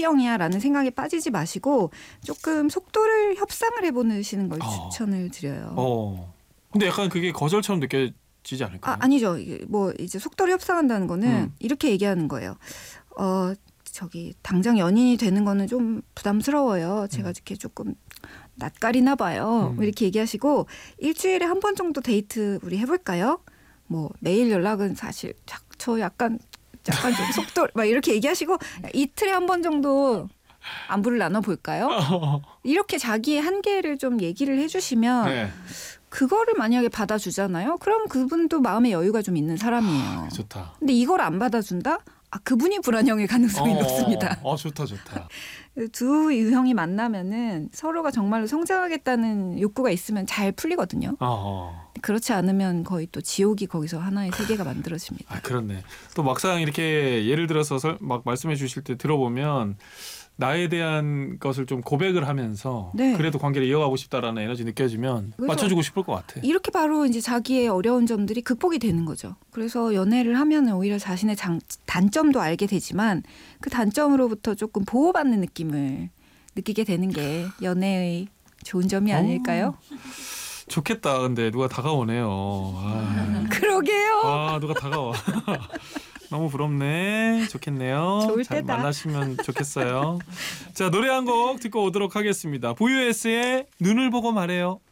T형이야 라는 생각에 빠지지 마시고 조금 속도를 협상을 해보시는 걸 추천을 드려요. 근데 약간 그게 거절처럼 느껴지지 않을까요? 아니죠. 뭐 이제 속도를 협상한다는 거는 이렇게 얘기하는 거예요. 저기 당장 연인이 되는 거는 좀 부담스러워요. 제가 이렇게 조금 낯가리나 봐요. 이렇게 얘기하시고 일주일에 한 번 정도 데이트 우리 해볼까요? 뭐 매일 연락은 사실 저 약간 좀 속도 막 이렇게 얘기하시고 이틀에 한 번 정도 안부를 나눠볼까요? 이렇게 자기의 한계를 좀 얘기를 해주시면 네. 그거를 만약에 받아주잖아요. 그럼 그분도 마음의 여유가 좀 있는 사람이에요. 좋다. 근데 이걸 안 받아준다? 그분이 불안형일 가능성이 높습니다. 좋다. 두 유형이 만나면은 서로가 정말로 성장하겠다는 욕구가 있으면 잘 풀리거든요. 그렇지 않으면 거의 또 지옥이 거기서 하나의 세계가 만들어집니다. 그렇네. 또 막상 이렇게 예를 들어서 막 말씀해 주실 때 들어보면 나에 대한 것을 좀 고백을 하면서 네. 그래도 관계를 이어가고 싶다라는 에너지 느껴지면 그래서 맞춰주고 싶을 것 같아. 이렇게 바로 이제 자기의 어려운 점들이 극복이 되는 거죠. 그래서 연애를 하면 오히려 자신의 단점도 알게 되지만 그 단점으로부터 조금 보호받는 느낌을 느끼게 되는 게 연애의 좋은 점이 아닐까요? 좋겠다. 근데 누가 다가오네요. 그러게요. 누가 다가와. 너무 부럽네. 좋겠네요. 좋을 잘 때다. 만나시면 좋겠어요. 자, 노래 한 곡 듣고 오도록 하겠습니다. VOS의 눈을 보고 말해요.